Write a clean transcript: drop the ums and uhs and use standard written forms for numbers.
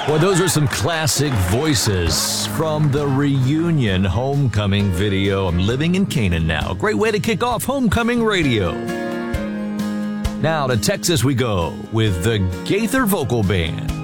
Well, those are some classic voices from the reunion homecoming video. I'm living in Canaan now. Great way to kick off homecoming radio. Now to Texas we go with the Gaither Vocal Band.